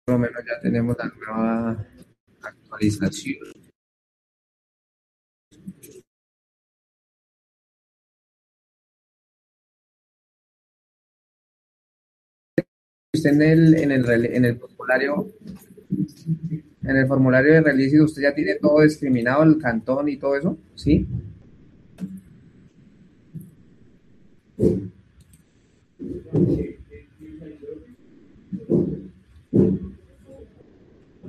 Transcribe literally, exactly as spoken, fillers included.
Por lo menos ya tenemos la nueva actualización. Usted en el, en el, rele- en el formulario, en el formulario de release, usted ya tiene todo discriminado, el cantón y todo eso, ¿sí?